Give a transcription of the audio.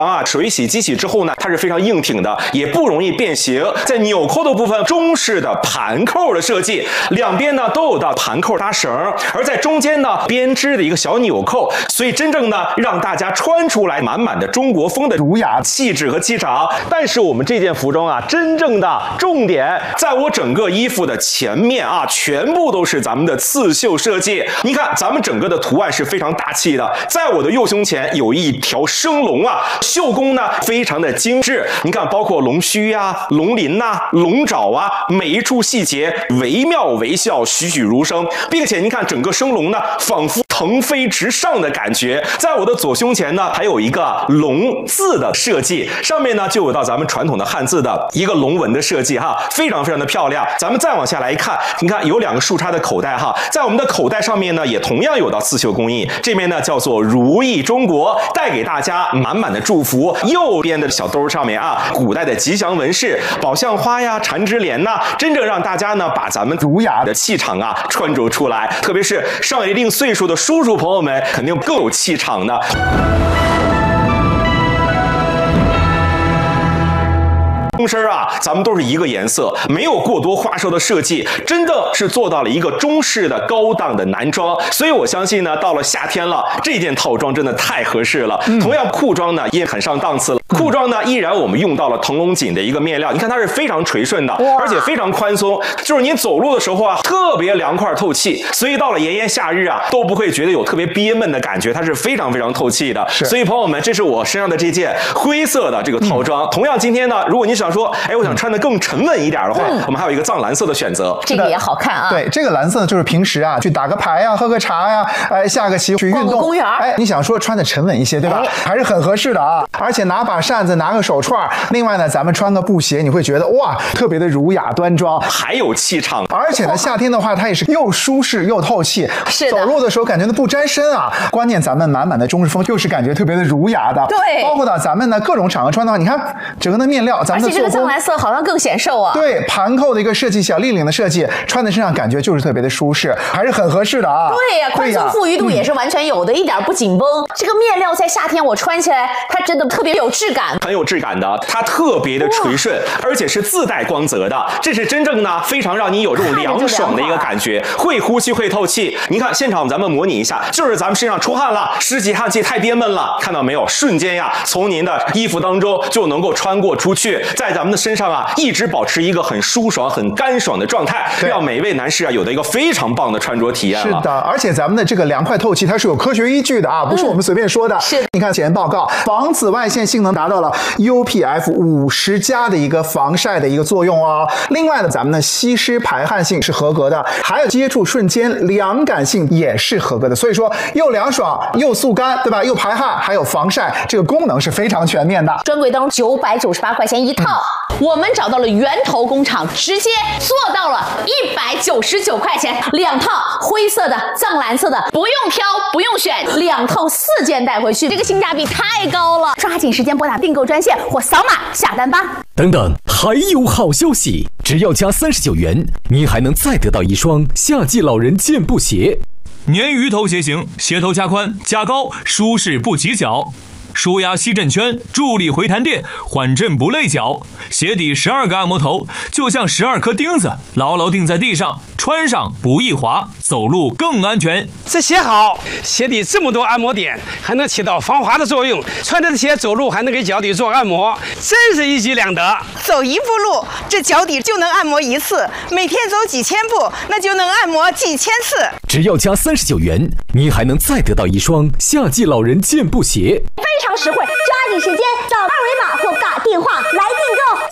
水洗机洗之后呢，它是非常硬挺的，也不容易变形。在纽扣的部分，中式的盘扣的设计，两边呢都有的盘扣搭绳，而在中间呢编织的一个小纽扣，所以真正呢让大家穿出来满满的中国风的儒雅气质和气场。但是我们这件服装啊，真正的重点在我整个衣服的前面啊，全部都是咱们的刺绣设计。你看，咱们整个的图案是非常大气的，在我的右胸前有一条生龙啊。绣工呢非常的精致，你看包括龙须啊、龙鳞呐、龙爪啊，每一处细节惟妙惟肖、栩栩如生，并且你看整个生龙呢，仿佛腾飞直上的感觉。在我的左胸前呢，还有一个龙字的设计，上面呢就有到咱们传统的汉字的一个龙纹的设计哈，非常非常的漂亮。咱们再往下来一看，你看有两个竖插的口袋哈，在我们的口袋上面呢，也同样有到刺绣工艺，这边呢叫做如意中国，带给大家满满的祝福。右边的小兜上面啊，古代的吉祥纹饰，宝相花呀、缠枝莲呐，真正让大家呢把咱们儒雅的气场啊穿着出来。特别是上一定岁数的叔叔朋友们，肯定更有气场呢。中身啊，咱们都是一个颜色，没有过多花哨的设计，真的是做到了一个中式的高档的男装。所以我相信呢，到了夏天了，这件套装真的太合适了。同样裤装呢也很上档次了，裤装呢依然我们用到了腾龙锦的一个面料，你看它是非常垂顺的，而且非常宽松，就是您走路的时候啊特别凉快透气，所以到了炎炎夏日啊都不会觉得有特别憋闷的感觉，它是非常非常透气的。所以朋友们，这是我身上的这件灰色的这个套装。同样今天呢，如果你想说，哎，我想穿得更沉稳一点的话，我们还有一个藏蓝色的选择， 这个也好看啊。 对，这个蓝色就是平时啊去打个牌呀、喝个茶呀、下个棋去运动， 公园， 你想说穿的沉稳一些，对吧？还是很合适的啊。而且拿把扇子，拿个手串，另外呢，咱们穿个布鞋，你会觉得哇，特别的儒雅端庄， 还有气场。 而且呢，夏天的话，它也是又舒适又透气， 是的， 走路的时候感觉不沾身啊。关键咱们满满的中式风，又是感觉特别的儒雅的。 对， 包括到咱们呢各种场合穿的话，你看整个的面料，咱们的做工，而且这个藏蓝色好像更显瘦啊。 对，盘扣的一个设计，小立领的设计，穿在身上感觉就是特别的舒适，还是很合适的啊。 对呀，宽松富裕度也是完全有的，一点不紧绷。这个面料在夏天我穿起来，它真的特别有质感， 很有质感的，它特别的垂顺，而且是自带光泽的，这是真正呢非常让你有这种凉爽的一个感觉，会呼吸会透气。你看现场咱们模拟一下，就是咱们身上出汗了，湿气汗气太憋闷了，看到没有？瞬间呀，从您的衣服当中就能够穿过出去，在咱们的身上啊一直保持一个很舒爽、很干爽的状态，让每位男士啊有的一个非常棒的穿着体验了。 是的，而且咱们的这个凉快透气，它是有科学依据的啊，不是我们随便说的。 是， 你看检验报告，防紫外线性能达到了 UPF 50+的一个防晒的一个作用哦。另外呢，咱们的吸湿排汗性是合格的，还有接触瞬间凉感性也是合格的。所以说，又凉爽又速干，对吧？又排汗，还有防晒，这个功能是非常全面的。 专柜当中998块钱一套，我们找到了源头工厂，直接做到了199块钱2套，灰色的、藏蓝色的，不用挑，不用选，2套4件带回去，这个性价比太高了！抓紧时间拨打订购专线或扫码下单吧。 等等，还有好消息！只要加39元，您还能再得到一双夏季老人健步鞋。 鲶鱼头鞋型，鞋头加宽加高，舒适不挤脚。舒压吸震圈，助力回弹垫，缓震不累脚。鞋底12个按摩头，就像12颗钉子，牢牢钉在地上，穿上不易滑，走路更安全。 这鞋好，鞋底这么多按摩点，还能起到防滑的作用。穿着鞋走路还能给脚底做按摩，真是一举两得。 走一步路，这脚底就能按摩1次；每天走几千步，那就能按摩几千次。 只要加39元，您还能再得到一双夏季老人健步鞋。 非常实惠，抓紧时间扫二维码或打电话来订购。